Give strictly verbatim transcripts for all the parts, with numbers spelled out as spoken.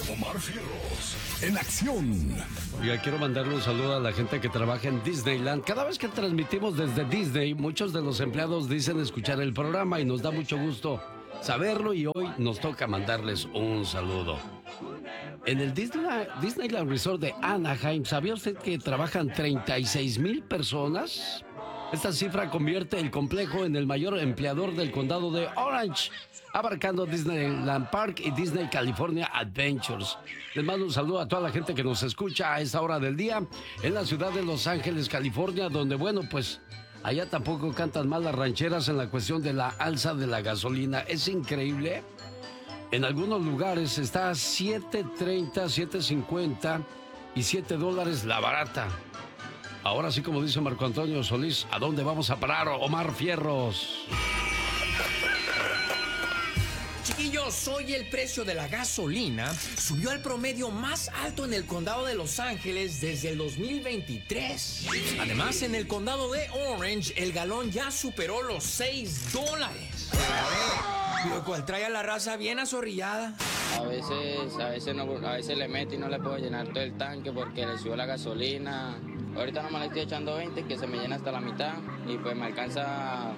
Omar Fierros, en acción. Oiga, quiero mandarle un saludo a la gente que trabaja en Disneyland. Cada vez que transmitimos desde Disney, muchos de los empleados dicen escuchar el programa y nos da mucho gusto saberlo, y hoy nos toca mandarles un saludo. En el Disneyland, Disneyland Resort de Anaheim, ¿sabía usted que trabajan treinta y seis mil personas? Esta cifra convierte el complejo en el mayor empleador del condado de Orange, abarcando Disneyland Park y Disney California Adventures. Les mando un saludo a toda la gente que nos escucha a esta hora del día en la ciudad de Los Ángeles, California, donde, bueno, pues allá tampoco cantan mal las rancheras en la cuestión de la alza de la gasolina. Es increíble. En algunos lugares está a siete treinta, siete cincuenta y siete dólares la barata. Ahora sí, como dice Marco Antonio Solís, ¿a dónde vamos a parar, Omar Fierros? Chiquillos, hoy el precio de la gasolina subió al promedio más alto en el condado de Los Ángeles desde el dos mil veintitrés. Además, en el condado de Orange, el galón ya superó los seis dólares. Lo cual trae a la raza bien azorrillada. A veces, a veces, no, a veces le meto y no le puedo llenar todo el tanque porque le subió la gasolina. Ahorita nomás le estoy echando veinte, que se me llena hasta la mitad, y pues me alcanza,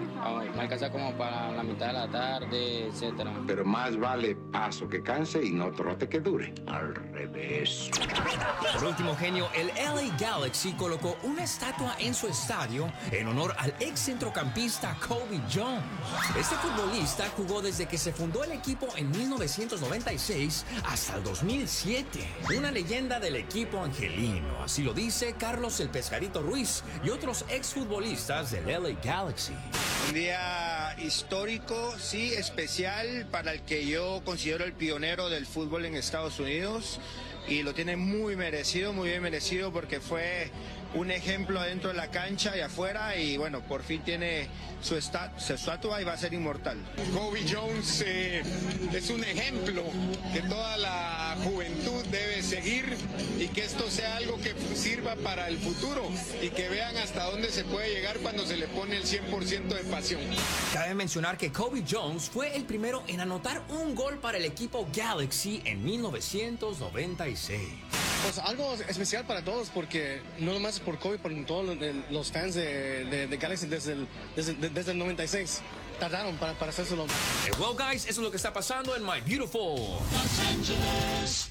me alcanza como para la mitad de la tarde, etcétera. Pero más vale paso que canse y no trote que dure. Al revés. Por último, genio, el L A Galaxy colocó una estatua en su estadio en honor al ex centrocampista Kobe Jones. Este futbolista jugó desde que se fundó el equipo en mil novecientos noventa y seis hasta el dos mil siete. Una leyenda del equipo angelino, así lo dice Carlos el Pescadito Ruiz y otros exfutbolistas del L A Galaxy. Un día histórico, sí, especial, para el que yo considero el pionero del fútbol en Estados Unidos, y lo tiene muy merecido, muy bien merecido, porque fue un ejemplo adentro de la cancha y afuera, y bueno, por fin tiene su, esta, su estatua y va a ser inmortal. Kobe Jones eh, es un ejemplo que toda la juventud debe seguir, y que esto sea algo que sirva para el futuro y que vean hasta dónde se puede llegar cuando se le pone el cien por ciento de pasión. Cabe mencionar que Kobe Jones fue el primero en anotar un gol para el equipo Galaxy en mil novecientos noventa y seis. Pues algo especial para todos, porque no nomás por Kobe, por todos los fans de, de, de Galaxy desde el, desde, desde el noventa y seis. Tardaron para, para hacérselo. Well, guys, eso es lo que está pasando en My Beautiful Los Ángeles.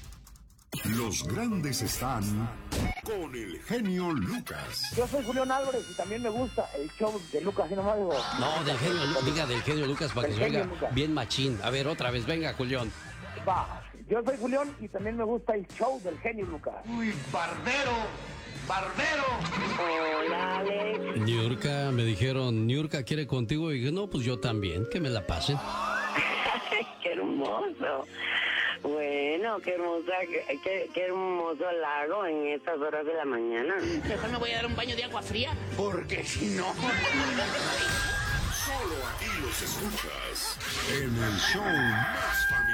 Los grandes están con el genio Lucas. Yo soy Julián Álvarez y también me gusta el show de Lucas. ¿Sí nomás digo? No, del genio Lucas, diga del genio Lucas para que se oiga bien machín. A ver, otra vez, venga, Julián. Va, yo soy Julián y también me gusta el show del genio Lucas. Uy, barbero, barbero. Hola, Alex. Niurka, me dijeron, Niurka quiere contigo, y dije, no, pues yo también, que me la pasen. Qué hermoso. Bueno, qué hermosa, qué, qué, qué hermoso lago en estas horas de la mañana. Mejor me voy a dar un baño de agua fría, porque si no... Solo aquí los escuchas en el show más familiar.